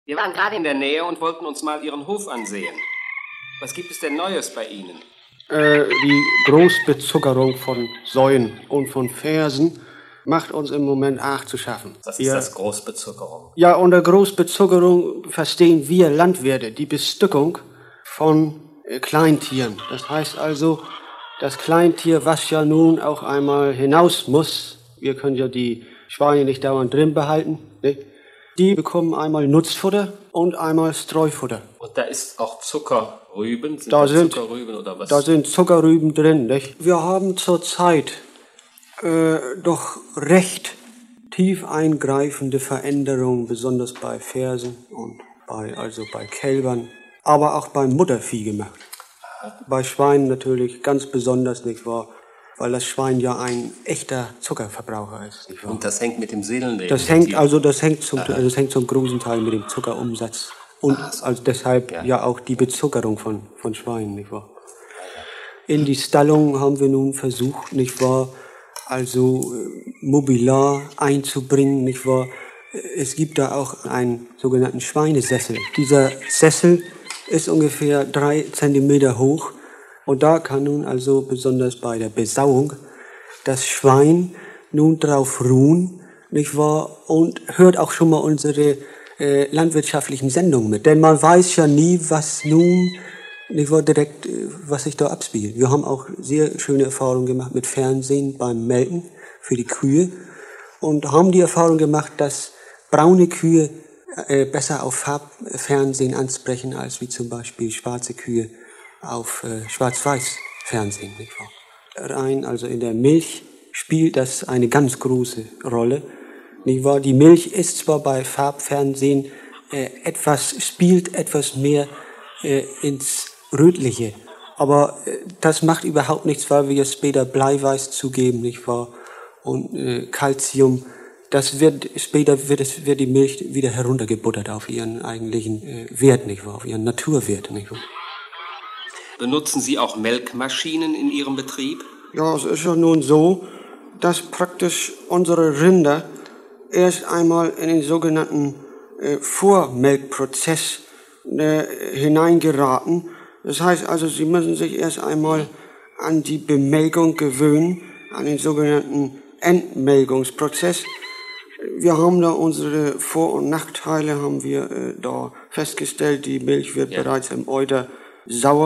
Wir waren gerade in der Nähe und wollten uns mal Ihren Hof ansehen. Was gibt es denn Neues bei Ihnen? Die Großbezuckerung von Säuen und von Fersen macht uns im Moment arg zu schaffen. Was ist das, Großbezuckerung? Ja, unter Großbezuckerung verstehen wir Landwirte die Bestückung von Kleintieren. Das heißt also, das Kleintier, was ja nun auch einmal hinaus muss, wir können ja die Schweine nicht dauernd drin behalten, nicht? Die bekommen einmal Nutzfutter und einmal Streufutter. Und da ist auch Zuckerrüben? Da sind Zuckerrüben oder was? Da sind Zuckerrüben drin, nicht? Wir haben zurzeit doch recht tief eingreifende Veränderungen, besonders bei Fersen und bei Kälbern, aber auch beim Muttervieh gemacht. Bei Schweinen natürlich ganz besonders, nicht wahr? Weil das Schwein ja ein echter Zuckerverbraucher ist, nicht wahr? Und das hängt mit dem Seelenleben? Das hängt zum großen Teil mit dem Zuckerumsatz. Und also deshalb ja auch die Bezuckerung von Schweinen, nicht wahr? In die Stallung haben wir nun versucht, nicht wahr, also Mobiliar einzubringen, nicht wahr? Es gibt da auch einen sogenannten Schweinesessel. Dieser Sessel ist ungefähr 3 Zentimeter hoch und da kann nun also besonders bei der Besauung das Schwein nun drauf ruhen, nicht wahr? Und hört auch schon mal unsere landwirtschaftlichen Sendungen mit. Denn man weiß ja nie, was nun, nicht wahr, direkt, was sich da abspielt. Wir haben auch sehr schöne Erfahrungen gemacht mit Fernsehen beim Melken für die Kühe und haben die Erfahrung gemacht, dass braune Kühe besser auf Farbfernsehen ansprechen, als wie zum Beispiel schwarze Kühe auf Schwarz-Weiß-Fernsehen, nicht wahr? Rein, also in der Milch spielt das eine ganz große Rolle, nicht wahr? Die Milch ist zwar bei Farbfernsehen spielt etwas mehr ins Rötliche, aber das macht überhaupt nichts, weil wir später Bleiweiß zugeben, nicht wahr? Und Calcium, später wird die Milch wieder heruntergebuttert auf ihren eigentlichen Wert, nicht wahr? Auf ihren Naturwert, nicht wahr? Benutzen Sie auch Melkmaschinen in Ihrem Betrieb? Ja, es ist ja nun so, dass praktisch unsere Rinder erst einmal in den sogenannten Vormelkprozess hineingeraten. Das heißt also, sie müssen sich erst einmal an die Bemelkung gewöhnen, an den sogenannten Entmelkungsprozess. Wir haben da unsere Vor- und Nachteile, haben wir da festgestellt. Die Milch wird bereits im Euter sauer